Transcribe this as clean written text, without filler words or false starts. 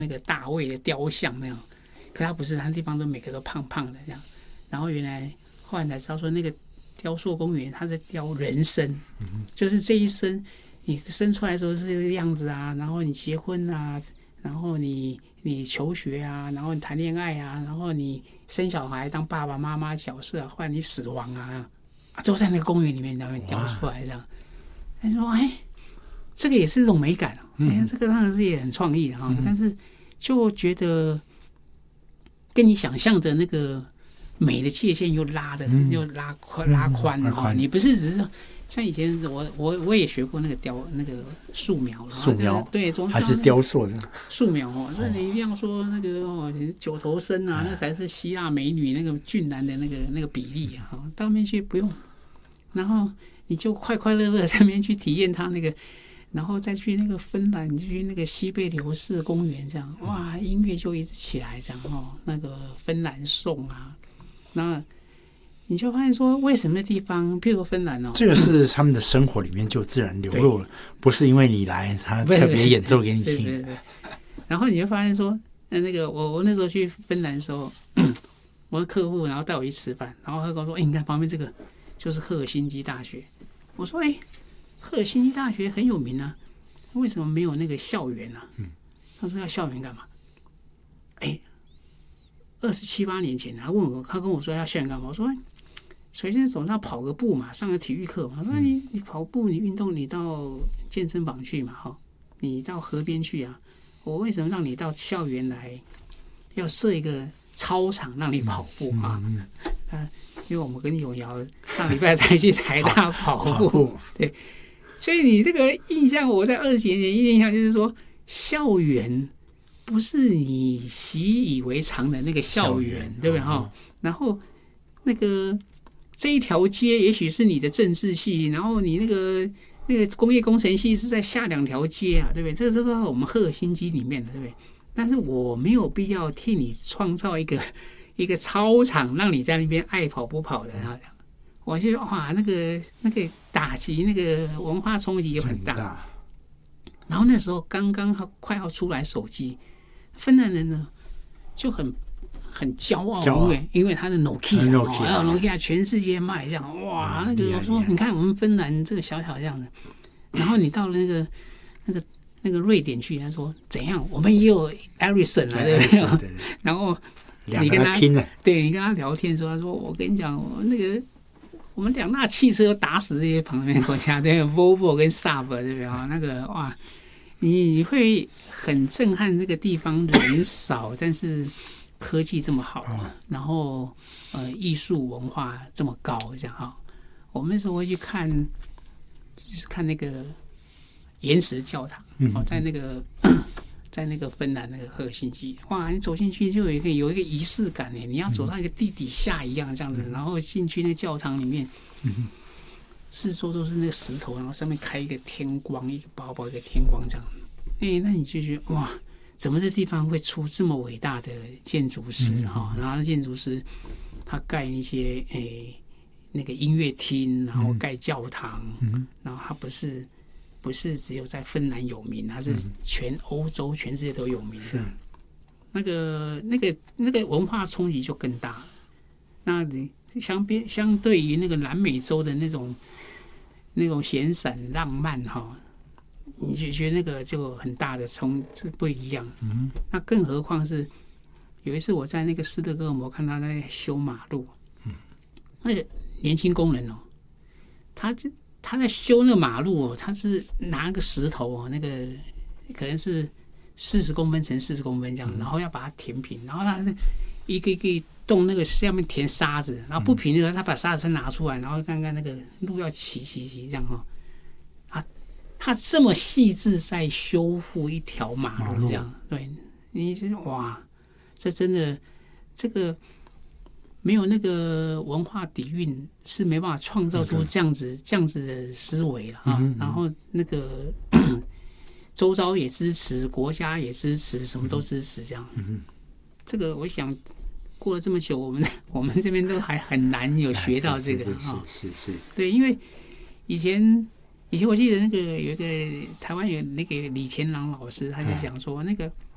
那个大卫的雕像那样，可他不是，他地方都每个都胖胖的这样。然后原来后来才知道说，那个雕塑公园它是雕人生，就是这一生你生出来的时候是这个样子啊，然后你结婚啊，然后你求学啊，然后你谈恋爱啊，然后你生小孩当爸爸妈妈角色啊，后来你死亡啊，都在那个公园里面雕出来这样。他说：“哎，这个也是一种美感这个当然是也很创意哈，但是就觉得跟你想象的那个美的界限又拉宽了你不是只是像以前我也学过那个那个素描，对， 还是雕塑的素描所以你一定要说那个九头身啊，那才是希腊美女那个俊男的那个比例到那边去不用，然后你就快快乐乐在那边去体验它那个。”然后再去那个芬兰，去那个西贝流士公园，这样哇，音乐就一直起来，这样那个芬兰颂啊，那你就发现说，为什么那地方，譬如芬兰这个是他们的生活里面就自然流露了，不是因为你来，他特别演奏给你听。 对。然后你就发现说，那个我那时候去芬兰的时候，我的客户然后带我去吃饭，然后他跟我说，你看旁边这个就是赫尔辛基大学，我说，赫尔辛基大学很有名啊，为什么没有那个校园啊？他说要校园干嘛？27、8年前，他跟我说要校园干嘛？我说，首先总是要跑个步嘛，上个体育课嘛。他说你跑步，你运动，你到健身房去嘛，你到河边去啊。我为什么让你到校园来？要设一个操场让你跑步啊？因为我们跟永尧上礼拜才去台大跑步，对。所以你这个印象，我在20几年前印象就是说，校园不是你习以为常的那个校园，对不对然后那个这一条街也许是你的政治系，然后你那个工业工程系是在下2条街啊，对不对？这都是我们赫尔辛基里面的，对不对？但是我没有必要替你创造一个操场，让你在那边爱跑不跑的我觉得哇，那个打击，那个文化冲击也很大。然后那时候刚刚快要出来手机，芬兰人呢就很骄傲，因为他的 Nokia 全世界卖这样，哇，那个我说你看我们芬兰这个小小这样的，然后你到了那个瑞典去，他说怎样，我们也有 Ericsson 啊，对不对？然后你跟他拼了，对你跟他聊天的时候，他说我跟你讲，我们2大汽车打死这些旁边的国家，对 ，Volvo 跟 Saab， 对不对那个哇，你会很震撼，这个地方人少，但是科技这么好，然后艺术文化这么高，这样我们那时候会去看，就是看那个岩石教堂，在那个芬兰那个赫尔辛基，哇！你走进去就有一个仪式感你要走到一个地底下一样这样子，然后进去那教堂里面，四周都是那个石头，然后上面开一个天光，一个薄薄一个天光这样，那你就觉得哇，怎么这地方会出这么伟大的建筑师然后建筑师他盖那些那个音乐厅，然后盖教堂，然后他不是只有在芬兰有名，它是全欧洲、全世界都有名的。那个文化冲击就更大了。那你相对于那个南美洲的那种闲散浪漫你就觉得那个就很大的就不一样。那更何况是有一次我在那个斯德哥尔摩看他在修马路，那个年轻工人他在修那个马路他是拿个石头那个可能是40公分乘40公分这样，然后要把它填平，然后他一个一个洞那个下面填沙子，然后不平的时候他把沙子拿出来，然后看看那个路要齐这样他这么细致在修复一条马路这样，对，你就哇，这真的这个。没有那个文化底蕴是没办法创造出这样子的思维了然后那个周遭也支持，国家也支持，什么都支持这样。这个我想过了这么久，我们这边都还很难有学到这个是对，因为以前我记得那个有一个台湾有那个李乾朗老师，他就讲说那个